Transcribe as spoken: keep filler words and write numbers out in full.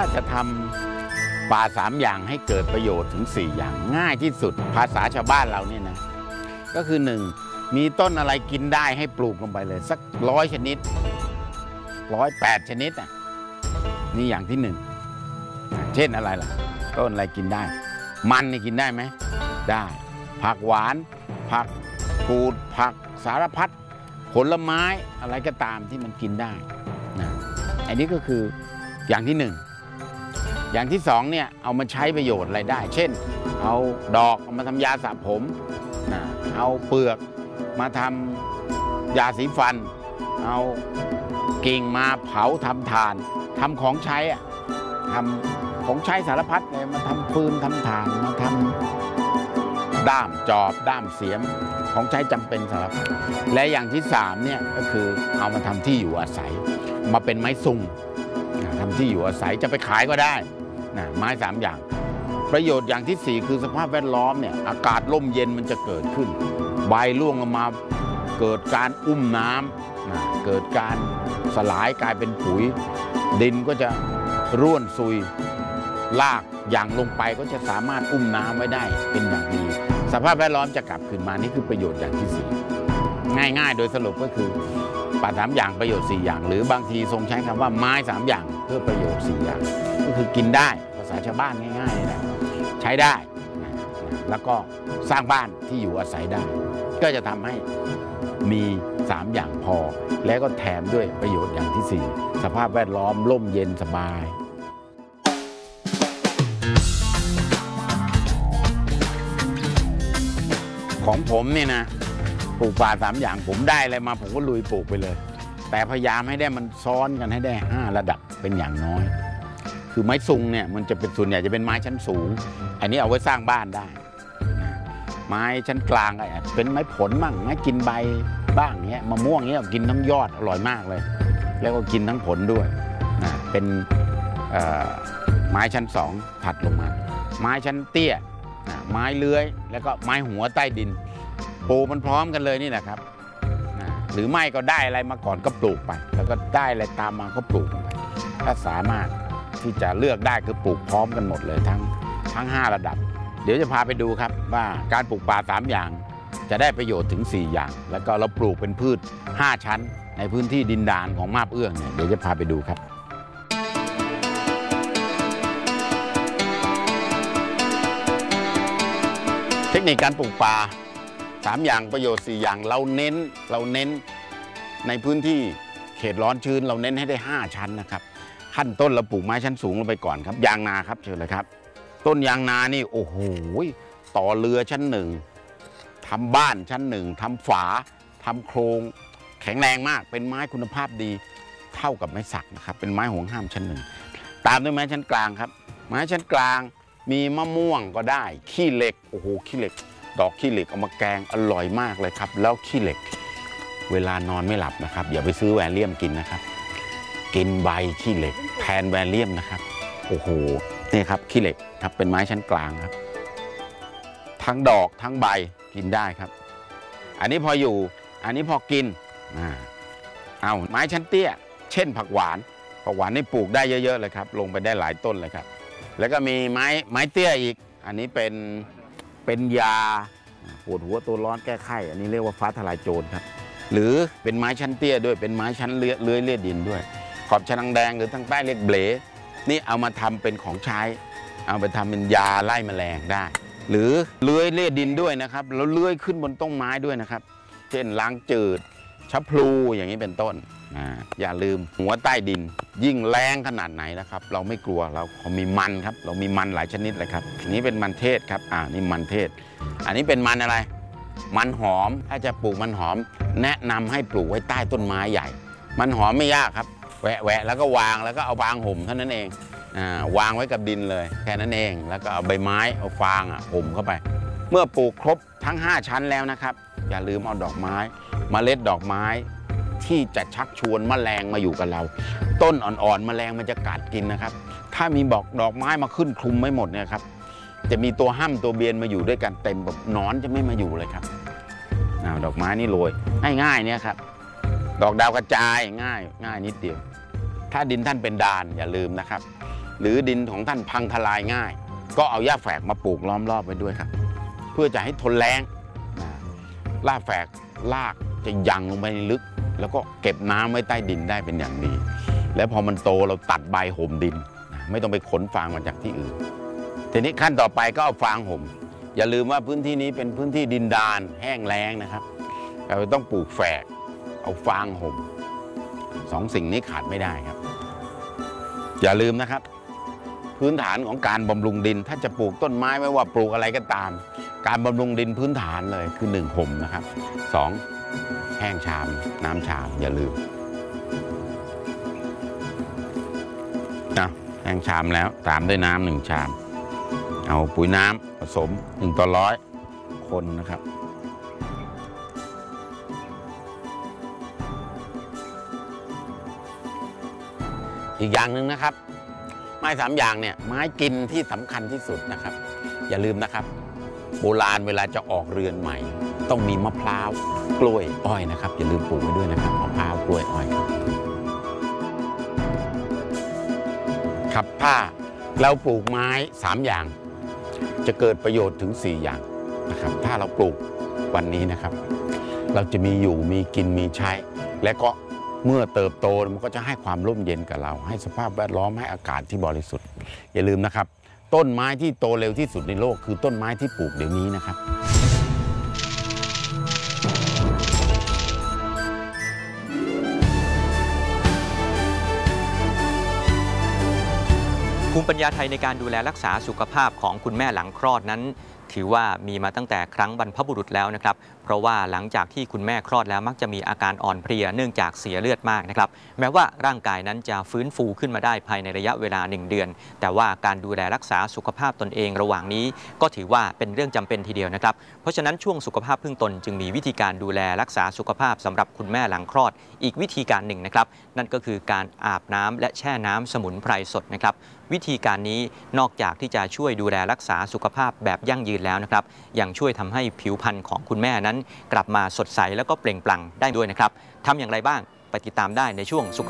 จะทำป่าสามอย่างให้เกิดประโยชน์ถึงสี่อย่างง่ายที่สุดภาษาชาวบ้านเราเนี่ยนะก็คือหนึ่งมีต้นอะไรกินได้ให้ปลูกลงไปเลยสักร้อยชนิดร้อยแปดชนิดอ่ะนี่อย่างที่หนึ่งเช่นอะไรล่ะต้นอะไรกินได้มันนี่กินได้ไหมได้ผักหวานผักกูดผักสารพัดผลไม้อะไรก็ตามที่มันกินได้นะอันนี้ก็คืออย่างที่หนึ่งอย่างที่สองเนี่ยเอามาใช้ประโยชน์อะไรได้เช่นเอาดอกเอามาทำยาสระผมนะเอาเปลือกมาทำยาสีฟันเอากิ่งมาเผาทำถ่านทำของใช้อะทำของใช้สารพัดเลยมาทำฟืนทำถ่านมาทำด้ามจอบด้ามเสียมของใช้จำเป็นสารพัดและอย่างที่สามเนี่ยก็คือเอามาทำที่อยู่อาศัยมาเป็นไม้ซุงทำที่อยู่อาศัยจะไปขายก็ได้นะไม้สามอย่างประโยชน์อย่างที่สี่คือสภาพแวดล้อมเนี่ยอากาศร่มเย็นมันจะเกิดขึ้นใบร่วงออกมาเกิดการอุ้มน้ำนะเกิดการสลายกลายเป็นปุ๋ยดินก็จะร่วนซุยลากอย่างลงไปก็จะสามารถอุ้มน้ำไว้ได้เป็นอย่างดีสภาพแวดล้อมจะกลับคืนมานี่คือประโยชน์อย่างที่สี่ง่ายๆโดยสรุปก็คือป่าสามอย่างประโยชน์สี่อย่างหรือบางทีทรงใช้คำว่าไม้สามอย่างเพื่อประโยชน์สี่อย่างก็คือกินได้ภาษาชาวบ้านง่ายๆนี่แหละใช้ได้แล้วก็สร้างบ้านที่อยู่อาศัยได้ก็จะทำให้มีสามอย่างพอแล้วก็แถมด้วยประโยชน์อย่างที่สี่สภาพแวดล้อมร่มเย็นสบายของผมเนี่ยนะปลูกป่าสามอย่างผมได้อะไรมาผมก็ลุยปลูกไปเลยแต่พยายามให้ได้มันซ้อนกันให้ได้ห้าระดับเป็นอย่างน้อยคือไม้ซุงเนี่ยมันจะเป็นส่วนใหญ่จะเป็นไม้ชั้นสูงอันนี้เอาไว้สร้างบ้านได้ไม้ชั้นกลางก็เป็นไม้ผลบ้างไม้กินใบบ้างเงี้ยมะม่วงเงี้ยกินทั้งยอดอร่อยมากเลยแล้วก็กินทั้งผลด้วยนะเป็นไม้ชั้นสองถัดลงมาไม้ชั้นเตี้ยไม้เลื้อยแล้วก็ไม้หัวใต้ดินปลูกมันพร้อมกันเลยนี่แหละครับหรือไม่ก็ได้อะไรมาก่อนก็ปลูกไปแล้วก็ได้อะไรตามมาก็ปลูกไปถ้าสามารถที่จะเลือกได้คือปลูกพร้อมกันหมดเลยทั้งทั้งห้าระดับเดี๋ยวจะพาไปดูครับว่าการปลูกป่าสามอย่างจะได้ประโยชน์ถึงสี่อย่างแล้วก็เราปลูกเป็นพืชห้าชั้นในพื้นที่ดินดานของมาบเอื้องเนี่ยเดี๋ยวจะพาไปดูครับเทคนิคการปลูกป่าสามอย่างประโยชน์สี่อย่างเราเน้นเราเน้นในพื้นที่เขตร้อนชื้นเราเน้นให้ได้ห้าชั้นนะครับขั้นต้นเราปลูกไม้ชั้นสูงลงไปก่อนครับยางนาครับเชิญเลยครับต้นยางนานี่โอ้โหต่อเรือชั้นหนึ่งทำบ้านชั้นหนึ่งทำฝาทำโครงแข็งแรงมากเป็นไม้คุณภาพดีเท่ากับไม้สักนะครับเป็นไม้ห่วงห้ามชั้นหนึ่งตามด้วยไม้ชั้นกลางครับไม้ชั้นกลางมีมะม่วงก็ได้ขี้เหล็กโอ้โหขี้เหล็กดอกขี้เหล็กเอามาแกงอร่อยมากเลยครับแล้วขี้เหล็กเวลานอนไม่หลับนะครับอย่าไปซื้อแวเลียมกินนะครับกินใบขี้เหล็กแทนแวเลียมนะครับโอ้โหนี่ครับขี้เหล็กครับเป็นไม้ชั้นกลางครับทั้งดอกทั้งใบกินได้ครับอันนี้พออยู่อันนี้พอกินอ่าเอาไม้ชั้นเตี้ยเช่นผักหวานผักหวานนี่ปลูกได้เยอะๆเลยครับลงไปได้หลายต้นเลยครับแล้วก็มีไม้ไม้เตี้ยอีกอันนี้เป็นเป็นยาปวดหัวตัวร้อนแก้ไข้อันนี้เรียกว่าฟ้าทลายโจรครับหรือเป็นไม้ชั้นเตี้ยด้วยเป็นไม้ชั้นเลื้อยเลื้อยเลียดินด้วยขอบชะนังแดงหรือทางใต้เรียกเบลนี่เอามาทำเป็นของใช้เอาไปทำเป็นยาไล่แมลงได้หรือเลื้อยเลียดินด้วยนะครับแล้วเลื้อยขึ้นบนต้นไม้ด้วยนะครับเช่นล้างจืดชะพลูอย่างนี้เป็นต้นอย่าลืมหัวใต้ดินยิ่งแรงขนาดไหนนะครับเราไม่กลัวเราเขามีมันครับเรามีมันหลายชนิดเลยครับนี้เป็นมันเทศครับอ่านี่มันเทศอันนี้เป็นมันอะไรมันหอมถ้าจะปลูกมันหอมแนะนำให้ปลูกไว้ใต้ต้นไม้ใหญ่มันหอมไม่ยากครับแหวะแหวะแล้วก็วางแล้วก็เอาฟางห่มเท่านั้นเองอ่าวางไว้กับดินเลยแค่นั้นเองแล้วก็เอาใบไม้เอาฟางอ่ะห่มเข้าไปเมื่อปลูกครบทั้งห้าชั้นแล้วนะครับอย่าลืมเอาดอกไม้เมล็ดดอกไม้ที่จะชักชวนแมลงมาอยู่กับเราต้นอ่อนๆแมลงมันจะกัดกินนะครับถ้ามีบอกดอกไม้มาขึ้นคลุมไม่หมดเนี่ยครับจะมีตัวห้ำตัวเบียนมาอยู่ด้วยกันเต็มแบบนอนจะไม่มาอยู่เลยครับดอกไม้นี่โรยง่ายๆเนี่ยครับดอกดาวกระจายง่ายง่ายนิดเดียวถ้าดินท่านเป็นดานอย่าลืมนะครับหรือดินของท่านพังทลายง่ายก็เอาหญ้าแฝกมาปลูกล้อมรอบไว้ด้วยครับเพื่อจะให้ทนแล้งหญ้าแฝกรากจะยังลงไปลึกแล้วก็เก็บน้ำไว้ใต้ดินได้เป็นอย่างดีแล้วพอมันโตเราตัดใบห่มดินไม่ต้องไปขนฟางมาจากที่อื่นทีนี้ขั้นต่อไปก็เอาฟางห่มอย่าลืมว่าพื้นที่นี้เป็นพื้นที่ดินดานแห้งแล้งนะครับเราต้องปลูกแฝกเอาฟางห่มสองสิ่งนี้ขาดไม่ได้ครับอย่าลืมนะครับพื้นฐานของการบำรุงดินถ้าจะปลูกต้นไม้ไม่ว่าปลูกอะไรก็ตามการบำรุงดินพื้นฐานเลยคือหนึ่งห่มนะครับสองแห้งชามน้ำชามอย่าลืมนะแห้งชามแล้วตามด้วยน้ำหนึ่งชามเอาปุ๋ยน้ำผสมหนึ่งต่อร้อยคนนะครับอีกอย่างหนึ่งนะครับไม้สามอย่างเนี่ยไม้กินที่สำคัญที่สุดนะครับอย่าลืมนะครับโบราณเวลาจะออกเรือนใหม่ต้องมีมะพร้าวกล้วยอ้อยนะครับอย่าลืมปลูกไว้ด้วยนะครับมะพร้าวกล้วยอ้อยครับถ้าเราปลูกไม้สามอย่างจะเกิดประโยชน์ถึงสี่อย่างนะครับถ้าเราปลูกวันนี้นะครับเราจะมีอยู่มีกินมีใช้และก็เมื่อเติบโตมันก็จะให้ความร่มเย็นกับเราให้สภาพแวดล้อมให้อากาศที่บริสุทธิ์อย่าลืมนะครับต้นไม้ที่โตเร็วที่สุดในโลกคือต้นไม้ที่ปลูกเดี๋ยวนี้นะครับภูมิปัญญาไทยในการดูแลรักษาสุขภาพของคุณแม่หลังคลอดนั้นถือว่ามีมาตั้งแต่ครั้งบรรพบุรุษแล้วนะครับเพราะว่าหลังจากที่คุณแม่คลอดแล้วมักจะมีอาการอ่อนเพลียเนื่องจากเสียเลือดมากนะครับแม้ว่าร่างกายนั้นจะฟื้นฟูขึ้นมาได้ภายในระยะเวลาหนึ่งเดือนแต่ว่าการดูแลรักษาสุขภาพตนเองระหว่างนี้ก็ถือว่าเป็นเรื่องจำเป็นทีเดียวนะครับเพราะฉะนั้นช่วงสุขภาพพึ่งตนจึงมีวิธีการดูแลรักษาสุขภาพสำหรับคุณแม่หลังคลอดอีกวิธีการหนึ่งนะครับนั่นก็คือการอาบน้ำและแช่น้ำสมุนไพรสดนะครับวิธีการนี้นอกจากที่จะช่วยดูแลรักษาสุขภาพแบบยั่งยืนแล้วนะครับยังช่วยทำให้ผิวพรรณของคุณแม่นั้นกลับมาสดใสแล้วก็เปล่งปลั่งได้ด้วยนะครับทำอย่างไรบ้างไปติดตามได้ในช่วงสุข